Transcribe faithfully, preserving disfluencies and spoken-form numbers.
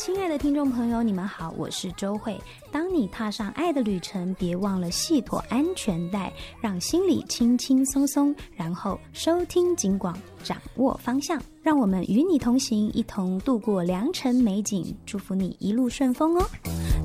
亲爱的听众朋友，你们好，我是周慧。当你踏上爱的旅程，别忘了系妥安全带，让心里轻轻松松，然后收听警广，掌握方向，让我们与你同行，一同度过良辰美景，祝福你一路顺风哦。